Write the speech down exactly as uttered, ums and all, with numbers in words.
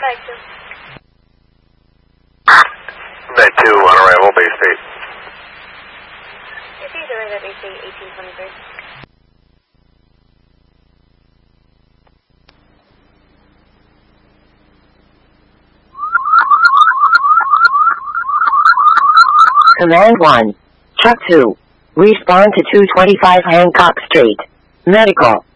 Night two. Night two, on arrival, Bay State. If he's arrived at Bay State, eighteen twenty-three. Command one. Truck two. Respond to two twenty-five Hancock Street. Medical.